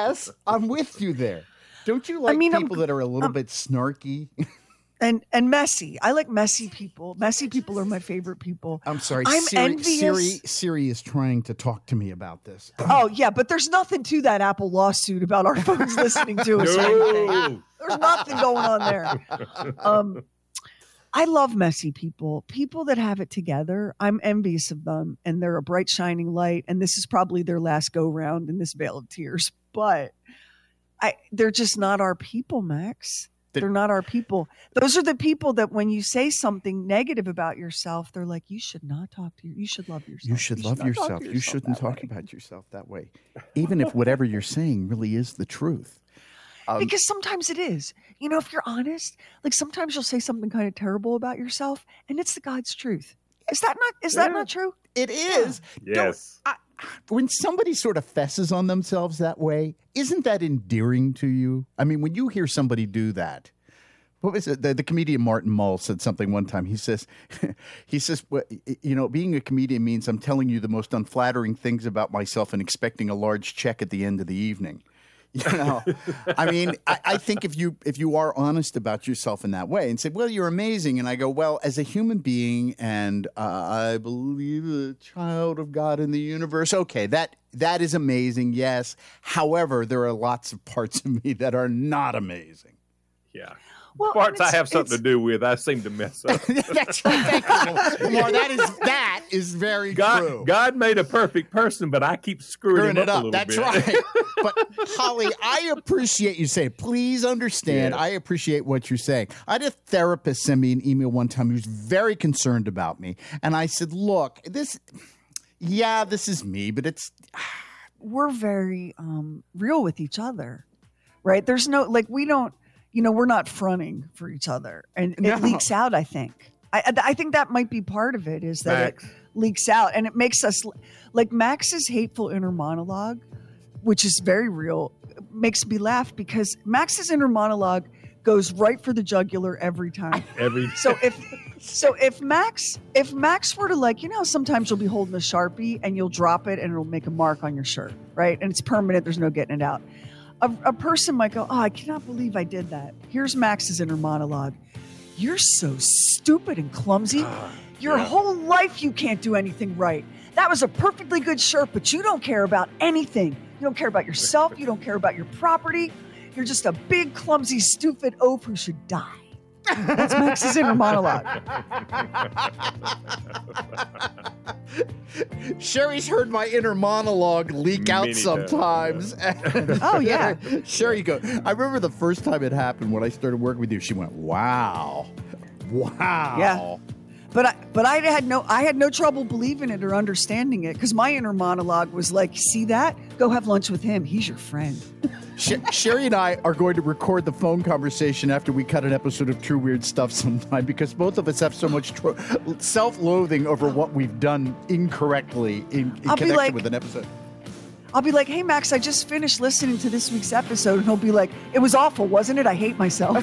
Yes, I'm with you there. Don't you like people that are a little bit snarky? And messy. I like messy people. Messy people are my favorite people. I'm sorry. I'm envious. Siri is trying to talk to me about this. Oh, yeah, but there's nothing to that Apple lawsuit about our phones listening to us. No. There's nothing going on there. I love messy people. People that have it together. I'm envious of them, and they're a bright, shining light, and this is probably their last go-round in this vale of tears. But they're just not our people, Max. They're not our people. Those are the people that when you say something negative about yourself, they're like, you should not talk to you should love yourself. You should love yourself. You shouldn't talk about yourself that way. Even if whatever you're saying really is the truth. Because sometimes it is. You know, if you're honest, like sometimes you'll say something kind of terrible about yourself and it's the God's truth. Is that not true? It is. Yes. When somebody sort of fesses on themselves that way, isn't that endearing to you? I mean, when you hear somebody do that, what was it? The comedian Martin Mull said something one time. He says, well, you know, being a comedian means I'm telling you the most unflattering things about myself and expecting a large check at the end of the evening. You know, I mean, I think if you are honest about yourself in that way and say, well, you're amazing. And I go, well, as a human being and I believe a child of God in the universe. OK, that is amazing. Yes. However, there are lots of parts of me that are not amazing. Yeah. Well, parts I have something to do with, I seem to mess up. That's right. Well, that is very true. God made a perfect person, but I keep screwing it up a little bit. That's right. But Holly, I appreciate you saying. Please understand, I appreciate what you're saying. I had a therapist send me an email one time who was very concerned about me, and I said, "Look, this is me, but it's." We're very real with each other, right? There's no we don't. You know, we're not fronting for each other, and it leaks out. I think. I think that might be part of it. Is that it leaks out, and it makes us like Max's hateful inner monologue, which is very real. Makes me laugh because Max's inner monologue goes right for the jugular every time. So if Max were to sometimes you'll be holding a Sharpie and you'll drop it and it'll make a mark on your shirt, right? And it's permanent. There's no getting it out. A person might go, oh, I cannot believe I did that. Here's Max's inner monologue. You're so stupid and clumsy. Your whole life you can't do anything right. That was a perfectly good shirt, but you don't care about anything. You don't care about yourself. You don't care about your property. You're just a big, clumsy, stupid oaf who should die. That's Max's inner monologue. Sherry's heard my inner monologue leak out sometimes. Oh, yeah. Sherry goes, I remember the first time it happened when I started working with you. She went, wow. Yeah. But I had no trouble believing it or understanding it because my inner monologue was like, see that? Go have lunch with him. He's your friend. Sherry and I are going to record the phone conversation after we cut an episode of True Weird Stuff sometime because both of us have so much self-loathing over what we've done incorrectly in connection with an episode. I'll be like, hey, Max, I just finished listening to this week's episode. And he'll be like, it was awful, wasn't it? I hate myself.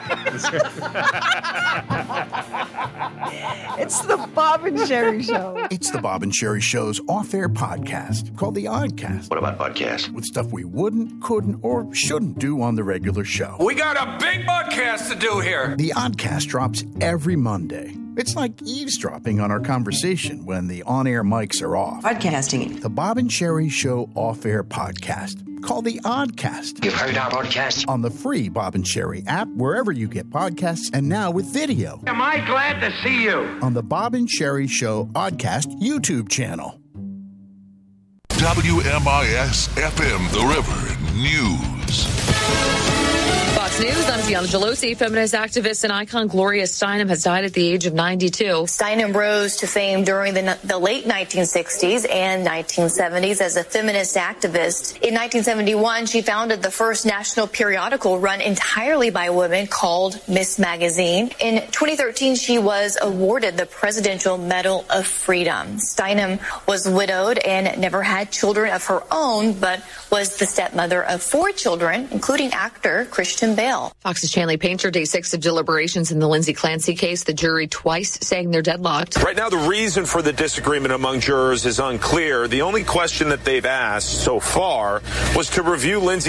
It's the Bob and Sherry Show. It's the Bob and Sherry Show's off-air podcast called The Oddcast. What about podcasts? With stuff we wouldn't, couldn't, or shouldn't do on the regular show. We got a big podcast to do here. The Oddcast drops every Monday. It's like eavesdropping on our conversation when the on-air mics are off. Podcasting. The Bob and Sherry Show off-air podcast called The Oddcast. You've heard our podcast? On the free Bob and Sherry app, wherever you get podcasts, and now with video. Am I glad to see you? On the Bob and Sherry Show Oddcast YouTube channel. WMIS-FM, The River News. Fox News, I'm Gianna Gelosi. Feminist activist and icon Gloria Steinem has died at the age of 92. Steinem rose to fame during the late 1960s and 1970s as a feminist activist. In 1971, she founded the first national periodical run entirely by women called Miss Magazine. In 2013, she was awarded the Presidential Medal of Freedom. Steinem was widowed and never had children of her own, but was the stepmother of 4 children, including actor Christian Bale. Fox's Chanley Painter, day 6 of deliberations in the Lindsay Clancy case. The jury twice saying they're deadlocked. Right now, the reason for the disagreement among jurors is unclear. The only question that they've asked so far was to review Lindsay